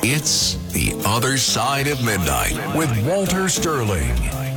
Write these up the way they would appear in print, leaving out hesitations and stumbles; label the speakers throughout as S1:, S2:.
S1: It's The Other Side of Midnight with Walter Sterling.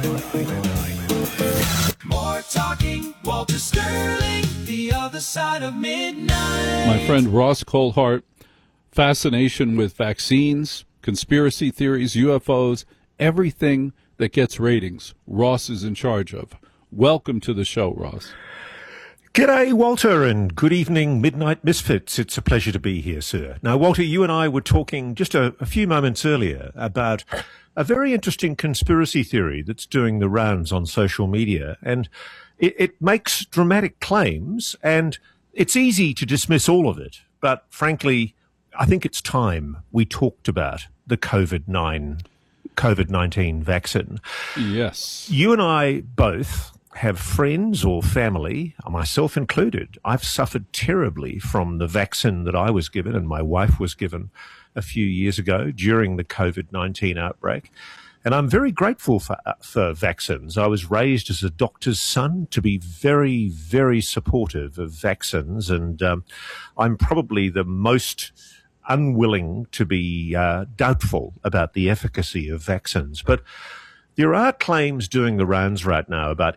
S2: More talking, Walter Sterling, The Other Side of Midnight.
S3: My friend Ross Coulthart, fascination with vaccines, conspiracy theories, UFOs, everything that gets ratings, Ross is in charge of. Welcome to the show, Ross.
S4: G'day, Walter, and good evening, Midnight Misfits. It's a pleasure to be here, sir. Now, Walter, you and I were talking just a few moments earlier about a very interesting conspiracy theory that's doing the rounds on social media, and it makes dramatic claims, and it's easy to dismiss all of it. But frankly, I think it's time we talked about the COVID-19 vaccine.
S3: Yes.
S4: You and I both have friends or family, myself included. I've suffered terribly from the vaccine that I was given and my wife was given a few years ago during the COVID-19 outbreak. And I'm very grateful for vaccines. I was raised as a doctor's son to be very, very supportive of vaccines. And I'm probably the most unwilling to be doubtful about the efficacy of vaccines. But there are claims doing the rounds right now about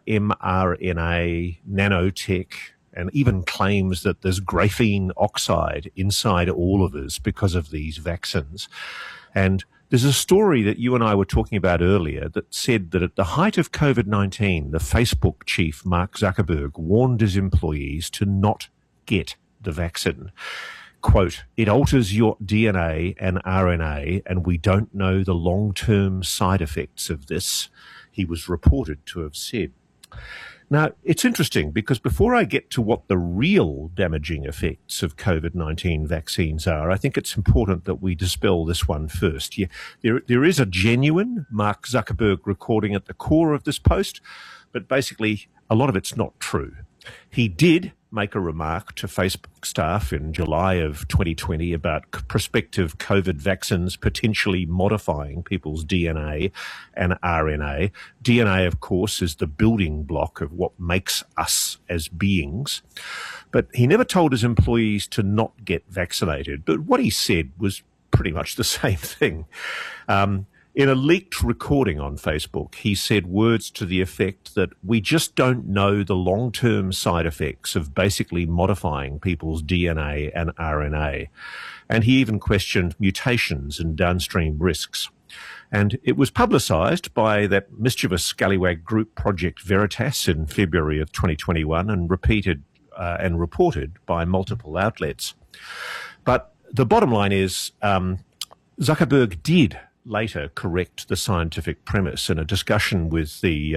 S4: mRNA, nanotech, and even claims that there's graphene oxide inside all of us because of these vaccines. And there's a story that you and I were talking about earlier that said that at the height of COVID-19, the Facebook chief, Mark Zuckerberg, warned his employees to not get the vaccine. Quote, "It alters your DNA and RNA, and we don't know the long-term side effects of this," he was reported to have said. Now, it's interesting because before I get to what the real damaging effects of COVID-19 vaccines are, I think it's important that we dispel this one first. Yeah, there is a genuine Mark Zuckerberg recording at the core of this post, but basically a lot of it's not true. He did make a remark to Facebook staff in July of 2020 about prospective COVID vaccines potentially modifying people's DNA and RNA. DNA, of course, is the building block of what makes us as beings. But he never told his employees to not get vaccinated. But what he said was pretty much the same thing. In a leaked recording on Facebook, he said words to the effect that we just don't know the long-term side effects of basically modifying people's DNA and RNA. And he even questioned mutations and downstream risks. And it was publicised by that mischievous scallywag group Project Veritas in February of 2021 and repeated and reported by multiple outlets. But the bottom line is Zuckerberg did later correct the scientific premise in a discussion with the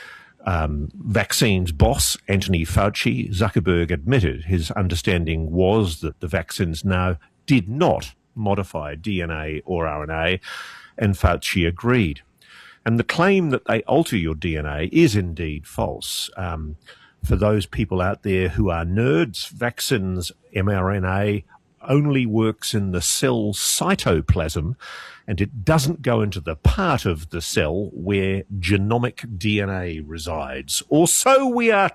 S4: vaccines boss, Anthony Fauci. Zuckerberg admitted his understanding was that the vaccines now did not modify DNA or RNA, and Fauci agreed. And the claim that they alter your DNA is indeed false. For those people out there who are nerds, vaccines mRNA only works in the cell cytoplasm, and it doesn't go into the part of the cell where genomic DNA resides. Or so we are